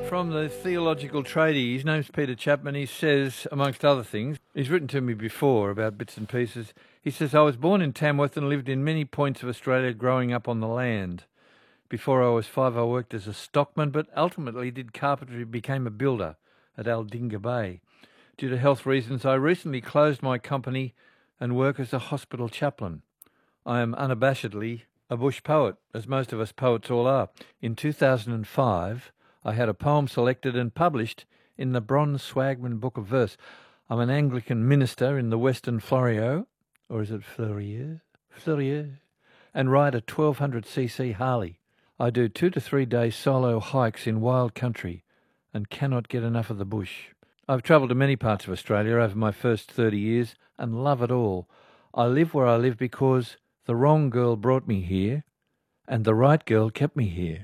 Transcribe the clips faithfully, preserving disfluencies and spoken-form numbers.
From the Theological Tradie, his name's Peter Chapman. He says, amongst other things, he's written to me before about bits and pieces. He says, I was born in Tamworth and lived in many points of Australia growing up on the land. Before I was five, I worked as a stockman, but ultimately did carpentry, became a builder at Aldinga Bay. Due to health reasons, I recently closed my company and work as a hospital chaplain. I am unabashedly a bush poet, as most of us poets all are. In two thousand five, I had a poem selected and published in the Bronze Swagman Book of Verse. I'm an Anglican minister in the Western Florio, or is it Fleurier? Fleurier, and ride a twelve hundred c c Harley. I do two to three day solo hikes in wild country and cannot get enough of the bush. I've travelled to many parts of Australia over my first thirty years and love it all. I live where I live because the wrong girl brought me here and the right girl kept me here.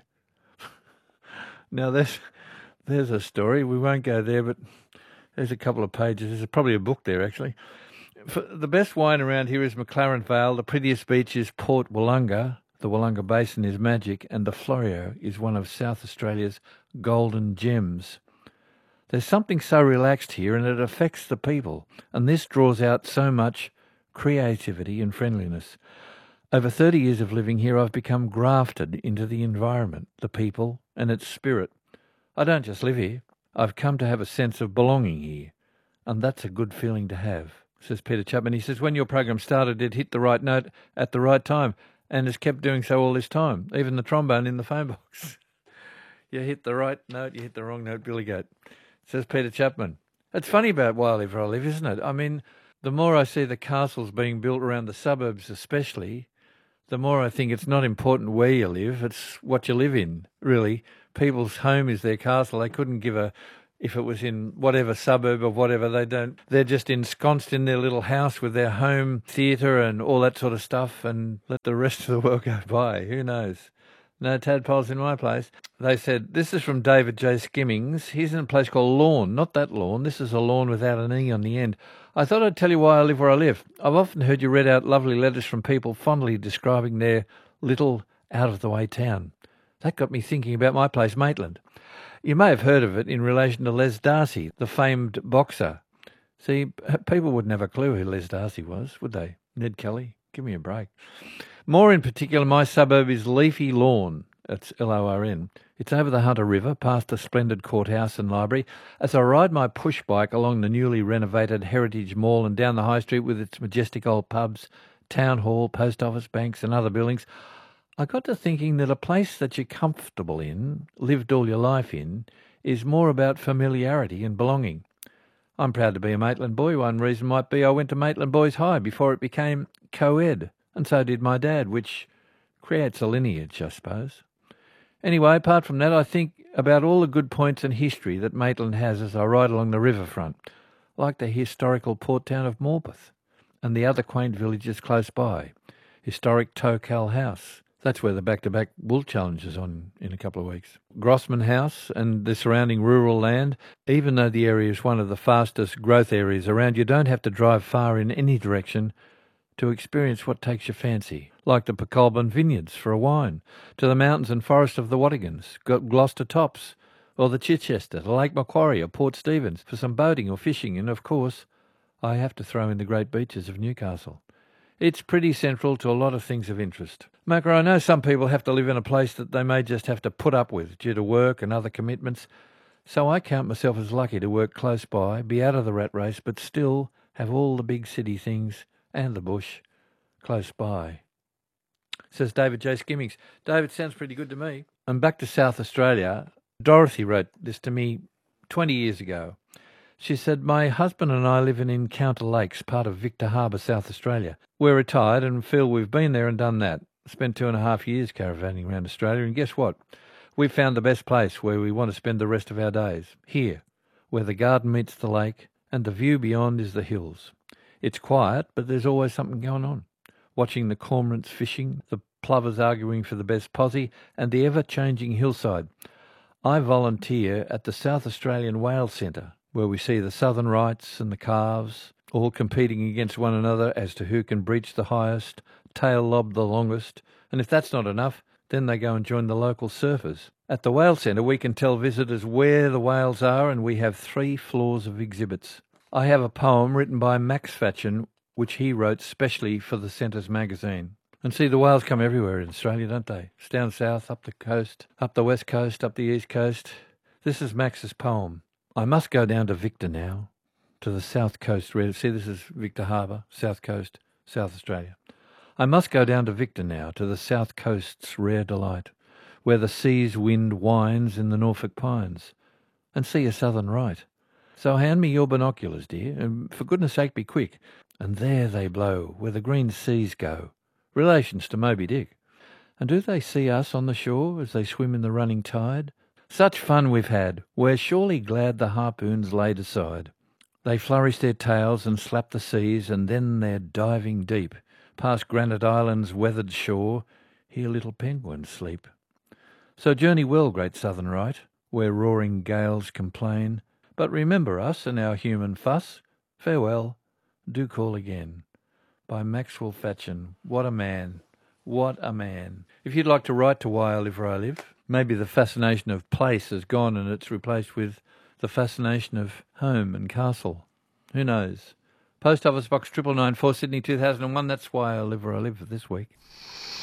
Now, there's, there's a story. We won't go there, but there's a couple of pages. There's probably a book there, actually. For the best wine around here is McLaren Vale. The prettiest beach is Port Wollonga. The Wollonga Basin is magic, and the Florio is one of South Australia's golden gems. There's something so relaxed here, and it affects the people, and this draws out so much creativity and friendliness. Over thirty years of living here, I've become grafted into the environment, the people, and its spirit. I don't just live here. I've come to have a sense of belonging here, and that's a good feeling to have, says Peter Chapman. He says, when your program started, it hit the right note at the right time, and has kept doing so all this time, even the trombone in the phone box. You hit the right note, you hit the wrong note, Billy Goat, says Peter Chapman. It's funny about where I live, where I live, isn't it? I mean, the more I see the castles being built around the suburbs especially, the more I think it's not important where you live, it's what you live in, really. People's home is their castle. They couldn't give a, if it was in whatever suburb or whatever, they don't, they're just ensconced in their little house with their home theatre and all that sort of stuff and let the rest of the world go by. Who knows? No tadpoles in my place. They said, this is from David J. Skimmings. He's in a place called Lawn. Not that lawn. This is a lawn without an E on the end. I thought I'd tell you why I live where I live. I've often heard you read out lovely letters from people fondly describing their little out-of-the-way town. That got me thinking about my place, Maitland. You may have heard of it in relation to Les Darcy, the famed boxer. See, people wouldn't have a clue who Les Darcy was, would they? Ned Kelly? Give me a break. More in particular, my suburb is Leafy Lawn. It's L O R N. It's over the Hunter River, past the splendid courthouse and library. As I ride my push bike along the newly renovated Heritage Mall and down the High Street with its majestic old pubs, town hall, post office, banks and other buildings, I got to thinking that a place that you're comfortable in, lived all your life in, is more about familiarity and belonging. I'm proud to be a Maitland boy. One reason might be I went to Maitland Boys High before it became co-ed, and so did my dad, which creates a lineage, I suppose. Anyway, apart from that, I think about all the good points and history that Maitland has as I ride along the riverfront, like the historical port town of Morpeth and the other quaint villages close by. Historic Tokal House. That's where the back-to-back Wool Challenge is on in a couple of weeks. Grossman House and the surrounding rural land. Even though the area is one of the fastest growth areas around, you don't have to drive far in any direction to experience what takes your fancy, like the Pecolbin Vineyards for a wine, to the mountains and forests of the Wattigans, Gloucester Tops, or the Chichester, to Lake Macquarie or Port Stephens for some boating or fishing, and of course, I have to throw in the great beaches of Newcastle. It's pretty central to a lot of things of interest. Macra, I know some people have to live in a place that they may just have to put up with due to work and other commitments, so I count myself as lucky to work close by, be out of the rat race, but still have all the big city things and the bush close by. Says David J. Skimmings. David, sounds pretty good to me. And back to South Australia. Dorothy wrote this to me twenty years ago. She said, my husband and I live in Encounter Lakes, part of Victor Harbour, South Australia. We're retired and feel we've been there and done that. Spent two and a half years caravanning around Australia, and guess what? We've found the best place where we want to spend the rest of our days. Here, where the garden meets the lake and the view beyond is the hills. It's quiet, but there's always something going on. Watching the cormorants fishing, the plovers arguing for the best posse, and the ever-changing hillside. I volunteer at the South Australian Whale Centre, where we see the southern rights and the calves, all competing against one another as to who can breach the highest, tail lob the longest, and if that's not enough, then they go and join the local surfers At the Whale Centre, we can tell visitors where the whales are, and we have three floors of exhibits. I have a poem written by Max Fatchen, which he wrote specially for the Centre's magazine. And see, the whales come everywhere in Australia, don't they? It's down south, up the coast, up the west coast, up the east coast. This is Max's poem. I must go down to Victor now, to the south coast. See, this is Victor Harbour, south coast, South Australia. I must go down to Victor now, to the south coast's rare delight, where the sea's wind whines in the Norfolk pines, and see a southern right. So hand me your binoculars, dear, and for goodness sake be quick. And there they blow, where the green seas go, relations to Moby Dick. And do they see us on the shore as they swim in the running tide? Such fun we've had, we're surely glad the harpoons laid aside. They flourish their tails and slap the seas, and then they're diving deep, past Granite Island's weathered shore, here little penguins sleep. So journey well, great southern right, where roaring gales complain, but remember us and our human fuss. Farewell, do call again. By Maxwell Fatchen. What a man. What a man. If you'd like to write to Why I Live Where I Live, maybe the fascination of place has gone and it's replaced with the fascination of home and castle. Who knows? Post Office Box triple nine four, Sydney two thousand one. That's Why I Live Where I Live this week.